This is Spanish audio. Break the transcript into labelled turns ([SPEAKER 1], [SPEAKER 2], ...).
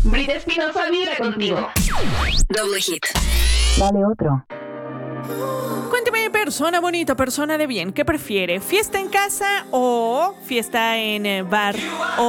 [SPEAKER 1] Brita Espinosa vibra contigo.
[SPEAKER 2] Doble hit.
[SPEAKER 3] Dale otro.
[SPEAKER 4] Cuénteme, persona bonita, persona de bien, ¿qué prefiere? ¿Fiesta en casa o fiesta en bar o